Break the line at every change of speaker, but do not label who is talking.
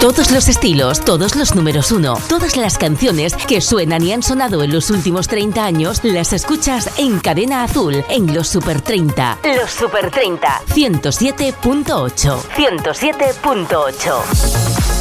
Todos los estilos, todos los números uno, todas las canciones que suenan y han sonado en los últimos 30 años, las escuchas en Cadena Azul, en los Super 30. Los Super 30. 107.8. 107.8.